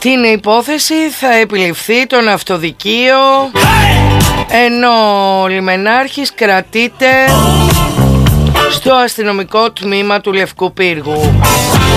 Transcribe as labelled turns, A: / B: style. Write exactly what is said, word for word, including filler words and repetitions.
A: την υπόθεση θα επιληφθεί τον αυτοδικείο, ενώ ο λιμενάρχης κρατείται στο αστυνομικό τμήμα του Λευκού Πύργου.